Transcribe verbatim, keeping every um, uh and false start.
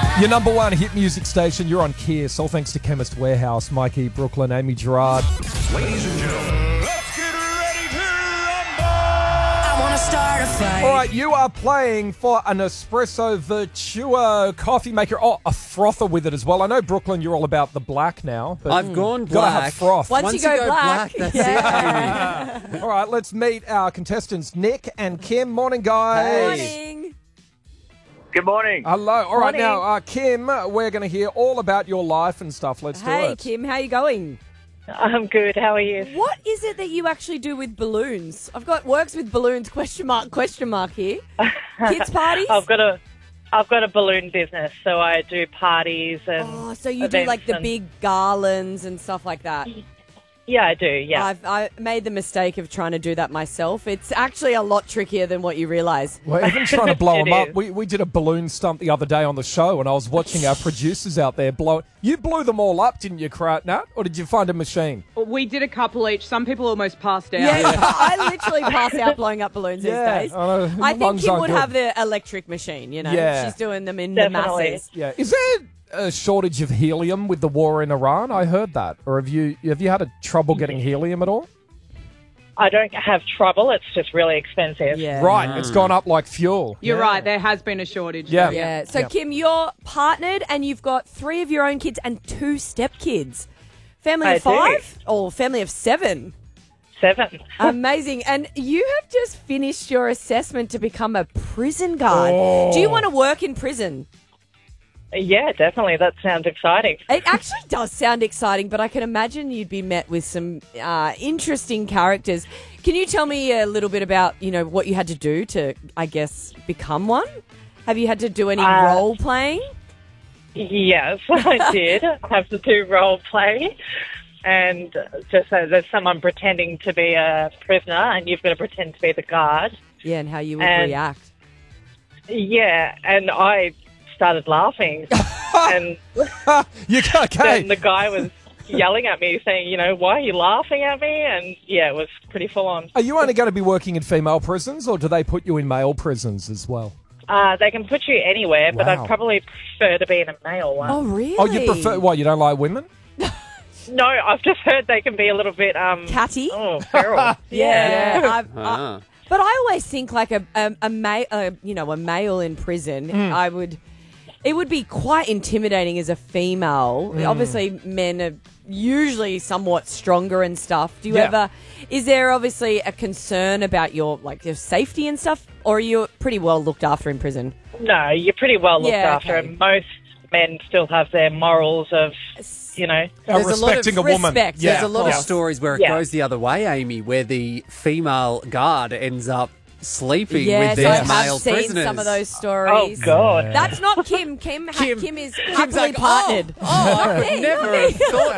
Your number one hit music station, you're on Kiss. All thanks to Chemist Warehouse, Mikey, Brooklyn, Amy Gerard. Ladies and gentlemen, let's get ready to rumble! I want to start a fight. All right, you are playing for an Espresso Vertuo coffee maker. Oh, a frother with it as well. I know, Brooklyn, you're all about the black now. But I've gone gotta black. have froth. Once, Once you go, you go black, black, that's yeah. it, baby. All right, let's meet our contestants, Nick and Kim. Morning, guys. Hey. Morning. Good morning. Hello. All right, Morning. now, uh, Kim, we're going to hear all about your life and stuff. Let's do Hey, it. Kim, how you going? I'm good. How are you? What is it that you actually do with balloons? I've got works with balloons question mark question mark here. Kids parties? I've got a, I've got a balloon business, so I do parties and. Oh, so you do events like the and- big garlands and stuff like that. Yeah, I do. Yeah. I've I made the mistake of trying to do that myself. It's actually a lot trickier than what you realise. We're even trying to blow It them up. is. We, we did a balloon stump the other day on the show, and I was watching our producers out there blow. You blew them all up, didn't you, Nat? Or did you find a machine? We did a couple each. Some people almost passed out. Yeah, I literally pass out blowing up balloons Yeah, these days. I know. I The think lungs Kim aren't would good. have the electric machine, you know. Yeah. She's doing them in Definitely. the masses. Yeah. Is there a shortage of helium with the war in Iran? I heard that. Or have you have you had a trouble getting helium at all? I don't have trouble. It's just really expensive. Yeah. Right. It's gone up like fuel. You're Yeah. right. There has been a shortage. Yeah. there, Yeah. So, Yeah. Kim, you're partnered and you've got three of your own kids and two stepkids. Family I of do. five or family of seven? Seven. Amazing. And you have just finished your assessment to become a prison guard. Do you want to work in prison? Yeah, definitely. That sounds exciting. It actually does sound exciting, but I can imagine you'd be met with some uh, interesting characters. Can you tell me a little bit about, you know, what you had to do to, I guess, become one? Have you had to do any Uh, role playing? Yes, I did. I have to do role play. And just so there's someone pretending to be a prisoner, and you've got to pretend to be the guard. Yeah, and how you would and- react. Yeah, and I started laughing. and You okay? then the guy was yelling at me, saying, you know, why are you laughing at me? And yeah, it was pretty full on. Are you only going to be working in female prisons, or do they put you in male prisons as well? Uh, they can put you anywhere, but Wow. I'd probably prefer to be in a male one. Oh, really? Oh, you prefer what? You don't like women? No, I've just heard they can be a little bit um Catty? Oh, feral. Yeah. I've, I, Ah. but I always think like a a, a, ma- uh, you know, a male in prison, I would... It would be quite intimidating as a female. Obviously, men are usually somewhat stronger and stuff. Do you Yeah. ever... Is there obviously a concern about your like your safety and stuff? Or are you pretty well looked after in prison? No, you're pretty well looked Yeah, after. okay. And most men still have their morals of, you know. Uh, There's a lot of respecting a, woman. respect. Yeah. There's a lot Yeah. of stories where it Yeah. goes the other way, Amy, where the female guard ends up sleeping Yes, with I these have male seen prisoners. some of those Oh, stories. God. That's not Kim. Kim, ha- Kim- Kim is Kim's happily like, partnered. Oh, oh, I Not would me, never not me. have thought